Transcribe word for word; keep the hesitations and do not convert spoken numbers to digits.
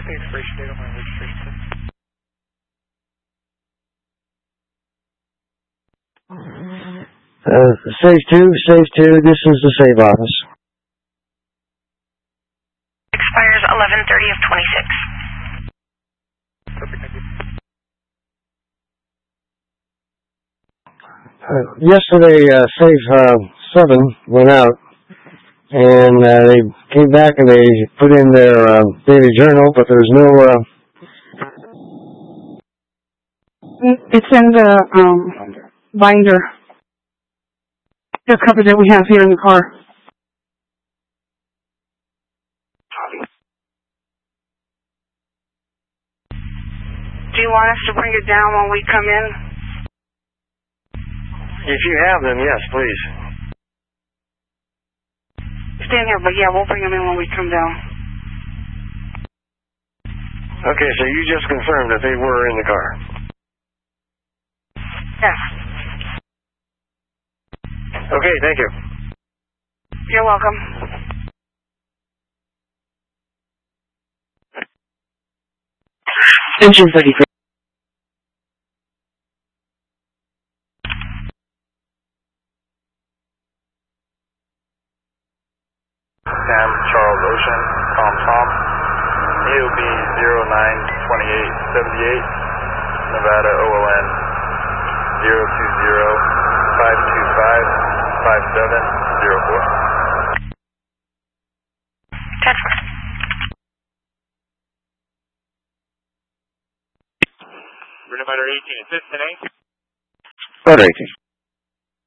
the expiration date on my registration? Uh, Save two, Save two, this is the Save office. Expires eleven thirty of twenty-six. Perfect, thank you. Uh, yesterday, uh, Save uh, seven went out, and uh, they came back and they put in their uh, daily journal, but there's no... Uh... It's in the um, binder. The cover that we have here in the car. Do you want us to bring it down when we come in? If you have them, yes, please. Stand here, but yeah, we'll bring them in when we come down. Okay, so you just confirmed that they were in the car. Yes. Okay, thank you. You're welcome. Engine thirty-three. Sam Charles Ocean, Tom Tom, A O B zero nine two eight seven eight, Nevada O L N zero two zero five two five five seven zero four. Transfer. Route number eighteen, is this today? Route eighteen.